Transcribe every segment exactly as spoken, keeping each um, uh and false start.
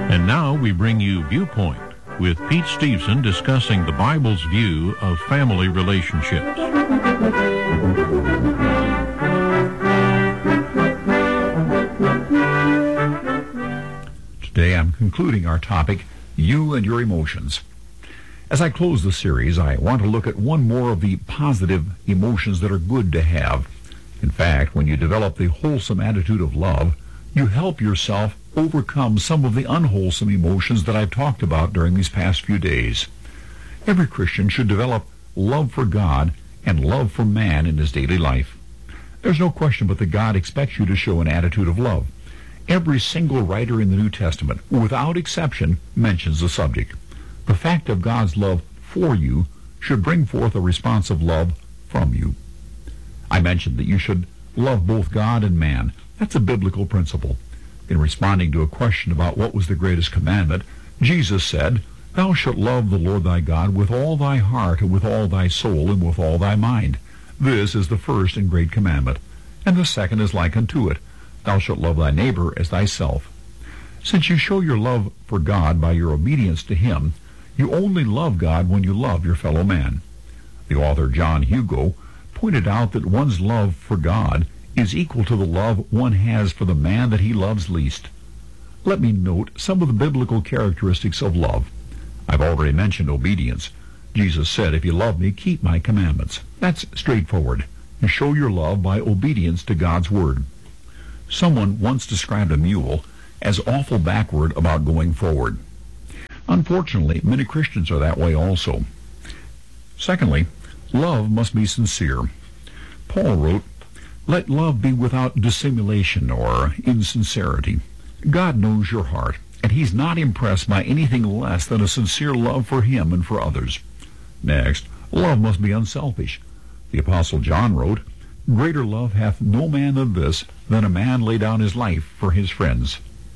And now we bring you Viewpoint with Pete Steveson discussing the Bible's view of family relationships. Today I'm concluding our topic, You and Your Emotions. As I close the series, I want to look at one more of the positive emotions that are good to have. In fact, when you develop the wholesome attitude of love, you help yourself overcome some of the unwholesome emotions that I've talked about during these past few days. Every Christian should develop love for God and love for man in his daily life. There's no question but that God expects you to show an attitude of love. Every single writer in the New Testament, without exception, mentions the subject. The fact of God's love for you should bring forth a response of love from you. I mentioned that you should love both God and man. That's a biblical principle. In responding to a question about what was the greatest commandment, Jesus said, Thou shalt love the Lord thy God with all thy heart and with all thy soul and with all thy mind. This is the first and great commandment. And the second is like unto it. Thou shalt love thy neighbor as thyself. Since you show your love for God by your obedience to him, you only love God when you love your fellow man. The author John Hugo pointed out that one's love for God is equal to the love one has for the man that he loves least. Let me note some of the biblical characteristics of love. I've already mentioned obedience. Jesus said, If you love me, keep my commandments. That's straightforward. You show your love by obedience to God's word. Someone once described a mule as awful backward about going forward. Unfortunately, many Christians are that way also. Secondly, love must be sincere. Paul wrote, Let love be without dissimulation or insincerity. God knows your heart, and he's not impressed by anything less than a sincere love for him and for others. Next, love must be unselfish. The Apostle John wrote, Greater love hath no man than this, than a man lay down his life for his friends.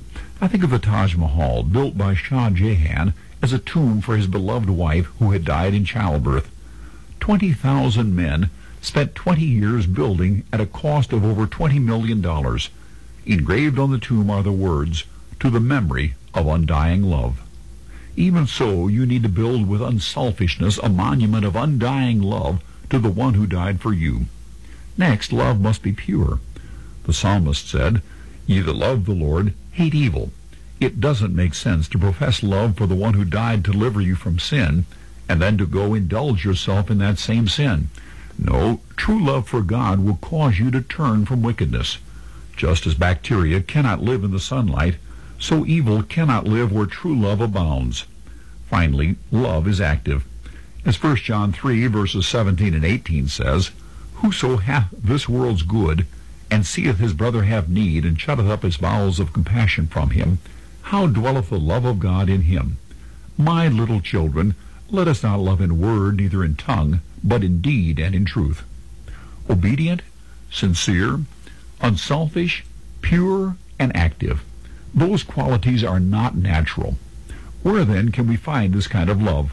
I think of the Taj Mahal, built by Shah Jahan as a tomb for his beloved wife who had died in childbirth. Twenty thousand men spent twenty years building at a cost of over twenty million dollars. Engraved on the tomb are the words, To the memory of undying love. Even so, you need to build with unselfishness a monument of undying love to the one who died for you. Next, love must be pure. The psalmist said, Ye that love the Lord, hate evil. It doesn't make sense to profess love for the one who died to deliver you from sin, and then to go indulge yourself in that same sin. No, true love for God will cause you to turn from wickedness. Just as bacteria cannot live in the sunlight, so evil cannot live where true love abounds. Finally, love is active. As First John three, verses seventeen and eighteen says, Whoso hath this world's good, and seeth his brother have need, and shutteth up his bowels of compassion from him, how dwelleth the love of God in him? My little children, let us not love in word, neither in tongue, but in deed and in truth. Obedient, sincere, unselfish, pure, and active. Those qualities are not natural. Where then can we find this kind of love?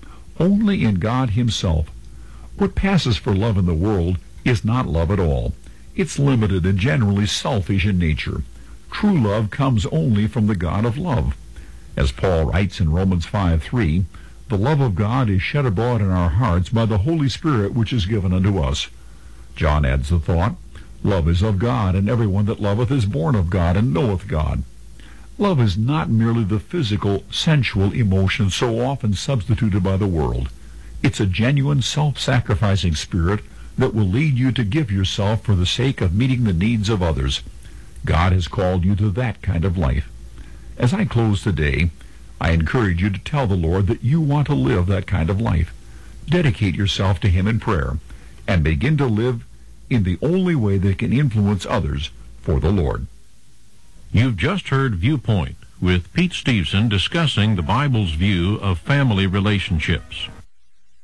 Only in God himself. What passes for love in the world is not love at all. It's limited and generally selfish in nature. True love comes only from the God of love. As Paul writes in Romans five three, The love of God is shed abroad in our hearts by the Holy Spirit which is given unto us. John adds the thought, Love is of God, and everyone that loveth is born of God and knoweth God. Love is not merely the physical, sensual emotion so often substituted by the world. It's a genuine, self-sacrificing spirit that will lead you to give yourself for the sake of meeting the needs of others. God has called you to that kind of life. As I close today, I encourage you to tell the Lord that you want to live that kind of life. Dedicate yourself to him in prayer, and begin to live in the only way that can influence others for the Lord. You've just heard Viewpoint with Pete Steveson discussing the Bible's view of family relationships.